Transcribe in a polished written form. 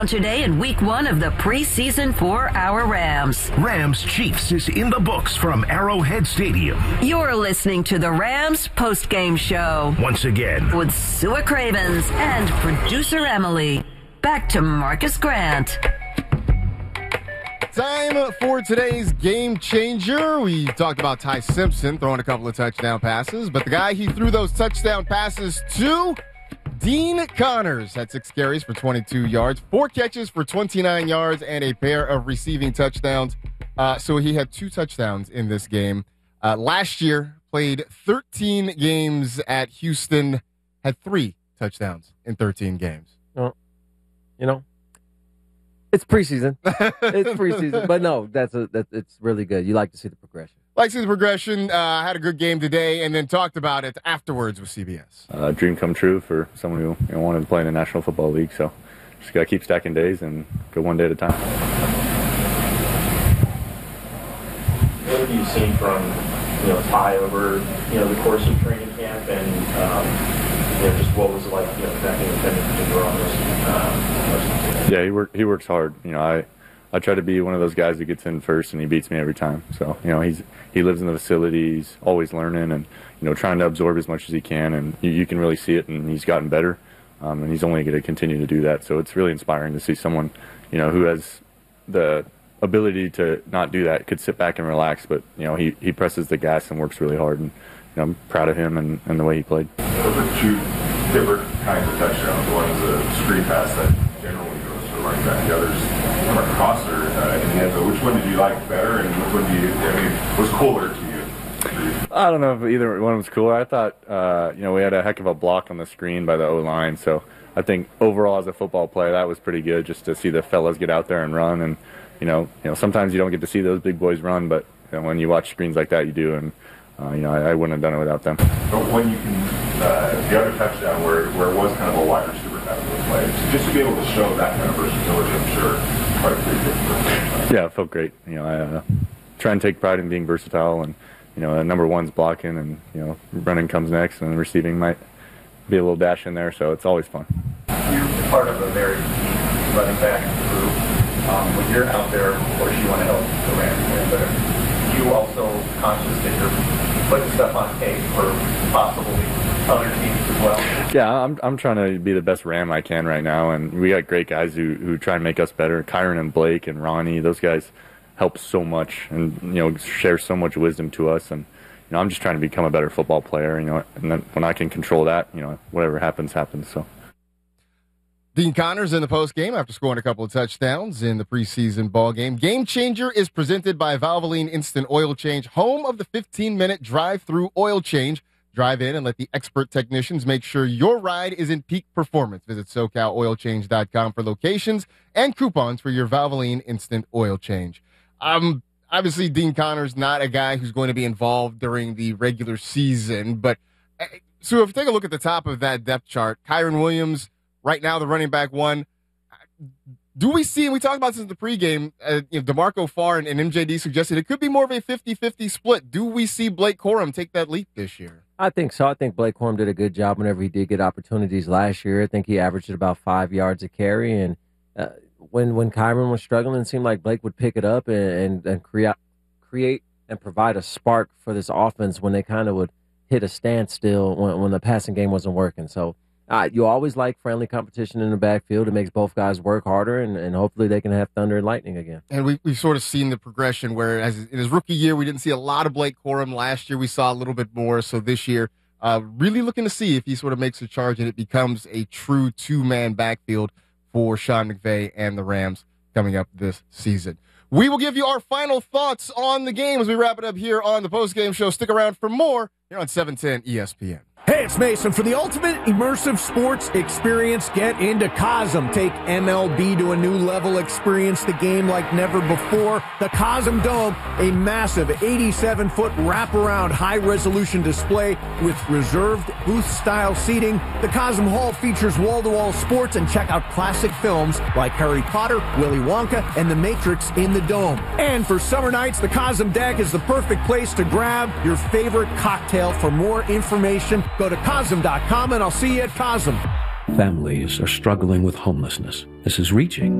Today in week 1 of the preseason for our Rams. Rams Chiefs is in the books from Arrowhead Stadium. You're listening to the Rams postgame show. Once again, with Sua Cravens and producer Emily. Back to Marcus Grant. Time for today's game changer. We talked about Ty Simpson throwing a couple of touchdown passes, but the guy he threw those touchdown passes to, Dean Connors, had 6 carries for 22 yards, 4 catches for 29 yards, and a pair of receiving touchdowns. So he had 2 touchdowns in this game. Last year, played 13 games at Houston, had 3 touchdowns in 13 games. Well, it's preseason. It's preseason. But no, it's really good. You like to see the progression. Like to see the progression. Had a good game today, and then talked about it afterwards with CBS. Dream come true for someone who wanted to play in the National Football League. So just got to keep stacking days and go one day at a time. What have you seen from Ty over the course of training camp, and just what was it like connecting with him in particular on this? Yeah, he works hard. I try to be one of those guys who gets in first, and he beats me every time. So, he lives in the facility. He's always learning and, trying to absorb as much as he can. And you can really see it, and he's gotten better. And he's only going to continue to do that. So it's really inspiring to see someone, who has the ability to not do that, could sit back and relax. But, he presses the gas and works really hard. And, I'm proud of him and the way he played. Those are 2 different kinds of touchdowns. One is a screen pass that generally goes for running back. The other's from a crosser in the end zone. Which one did you like better, and which one was cooler to you? I don't know if either one was cooler. I thought, we had a heck of a block on the screen by the O-line. So I think overall as a football player, that was pretty good just to see the fellas get out there and run. And, sometimes you don't get to see those big boys run, but when you watch screens like that, you do. And, I wouldn't have done it without them. But when you can, the other touchdown where it was kind of a wide receiver kind of play, just to be able to show that kind of versatility, I'm sure, quite a big difference. Yeah, it felt great. I try and take pride in being versatile, and number one's blocking, and running comes next, and receiving might be a little dash in there, so it's always fun. You're part of a very deep running back group. When you're out there, of course, you want to help the Rams win, but you also conscious that you're putting stuff on tape for possibly other teams as well? Yeah, I'm trying to be the best Ram I can right now, and we got great guys who try and make us better. Kyron and Blake and Ronnie, those guys help so much and share so much wisdom to us. And I'm just trying to become a better football player. And then when I can control that, whatever happens, happens. So. Dean Connors in the postgame after scoring a couple of touchdowns in the preseason ball game. Game Changer is presented by Valvoline Instant Oil Change, home of the 15-minute drive-through oil change. Drive in and let the expert technicians make sure your ride is in peak performance. Visit SoCalOilChange.com for locations and coupons for your Valvoline Instant Oil Change. Obviously, Dean Connors not a guy who's going to be involved during the regular season, but so if you take a look at the top of that depth chart, Kyron Williams, right now the running back 1. Do we see, and we talked about this in the pregame, DeMarco Farr and MJD suggested it could be more of a 50-50 split. Do we see Blake Corum take that leap this year? I think so. I think Blake Corum did a good job whenever he did get opportunities last year. I think he averaged at about 5 yards a carry, and when Kyron was struggling, it seemed like Blake would pick it up and create and provide a spark for this offense when they kind of would hit a standstill when the passing game wasn't working. So you always like friendly competition in the backfield. It makes both guys work harder, and hopefully they can have thunder and lightning again. And we've sort of seen the progression where in his rookie year, we didn't see a lot of Blake Corum. Last year, we saw a little bit more. So this year, really looking to see if he sort of makes a charge and it becomes a true 2-man backfield for Sean McVay and the Rams coming up this season. We will give you our final thoughts on the game as we wrap it up here on the postgame show. Stick around for more here on 710 ESPN. Hey, it's Mason. For the ultimate immersive sports experience, get into Cosm. Take MLB to a new level. Experience the game like never before. The Cosm Dome, a massive 87-foot wraparound high-resolution display with reserved booth-style seating. The Cosm Hall features wall-to-wall sports, and check out classic films like Harry Potter, Willy Wonka, and The Matrix in the Dome. And for summer nights, the Cosm Deck is the perfect place to grab your favorite cocktail. For more information, go to Cosm.com, and I'll see you at Cosm. Families are struggling with homelessness. This is reaching